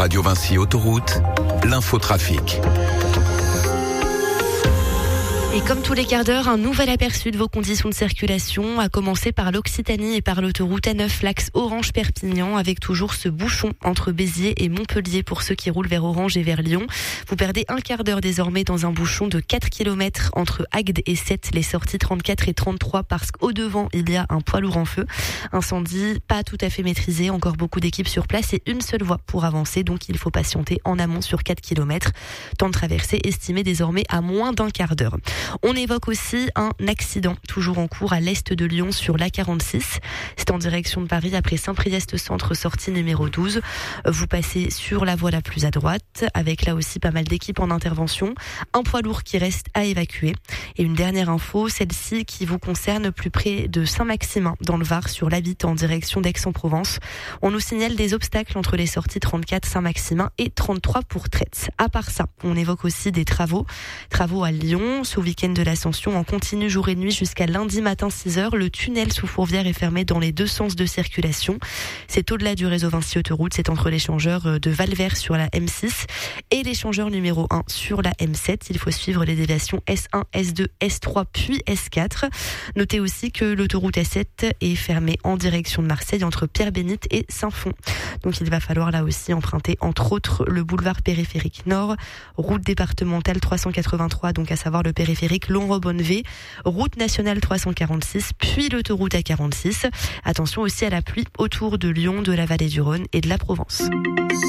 Radio Vinci Autoroute, l'infotrafic. Et comme tous les quarts d'heure, un nouvel aperçu de vos conditions de circulation, à commencer par l'Occitanie et par l'autoroute A9, l'axe Orange-Perpignan, avec toujours ce bouchon entre Béziers et Montpellier pour ceux qui roulent vers Orange et vers Lyon. Vous perdez un quart d'heure désormais dans un bouchon de 4 km entre Agde et Sète, les sorties 34 et 33, parce qu'au devant, il y a un poids lourd en feu. Incendie pas tout à fait maîtrisé, encore beaucoup d'équipes sur place et une seule voie pour avancer, donc il faut patienter en amont sur 4 km. Temps de traversée estimé désormais à moins d'un quart d'heure. On évoque aussi un accident toujours en cours à l'est de Lyon sur l'A46. C'est en direction de Paris après Saint-Priest Centre, sortie numéro 12. Vous passez sur la voie la plus à droite avec là aussi pas mal d'équipes en intervention. Un poids lourd qui reste à évacuer. Et une dernière info, celle-ci qui vous concerne plus près de Saint-Maximin dans le Var sur l'Habite en direction d'Aix-en-Provence. On nous signale des obstacles entre les sorties 34 Saint-Maximin et 33 pour Traite. À part ça, on évoque aussi des travaux à Lyon. Ce week-end de l'Ascension en continu jour et nuit jusqu'à lundi matin 6h. Le tunnel sous Fourvière est fermé dans les deux sens de circulation. C'est au-delà du réseau Vinci Autoroute. C'est entre l'échangeur de Valvert sur la M6 et l'échangeur numéro 1 sur la M7. Il faut suivre les déviations S1, S2, S3 puis S4. Notez aussi que l'autoroute S7 est fermée en direction de Marseille entre Pierre-Bénite et Saint-Fond. Donc il va falloir là aussi emprunter entre autres le boulevard périphérique Nord, route départementale 383, donc à savoir le périphérique Long-Robonnevé, route nationale 346, puis l'autoroute A46. Attention aussi à la pluie autour de Lyon, de la vallée du Rhône et de la Provence.